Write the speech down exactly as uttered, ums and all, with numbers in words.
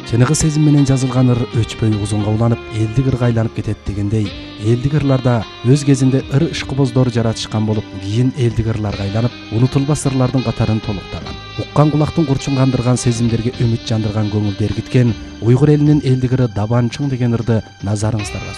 чыныгы сезим менен жазылган ыр өчпөй узунга уланып, элдик ырга айланып кетет дегендей, элдик ырларда өз кезинде ыр ишкыбоздору жаратышкан болуп, кийин элдик ырларга айланып, унутулбас ырлардын катарын толуктаган. Уккан кулактын курчун кандырган, сезимдерге үмүт жандырган, көңүлдү эргиткен уйгур элинин элдик ыры Дабанчың деген ырды назарыңыздарга